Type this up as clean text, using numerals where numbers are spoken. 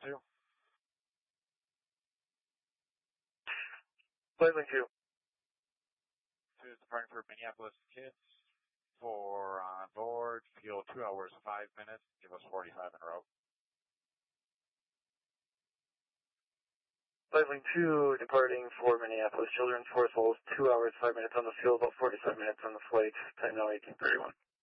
2. Flight link 2. 2 is departing for Minneapolis Kids. 4 on board. Fuel 2 hours 5 minutes. Give us 45 en route. Flight link 2 departing for Minneapolis Children's 4 souls. 2 hours 5 minutes on the fuel. About 45 minutes on the flight. Time now 18:31.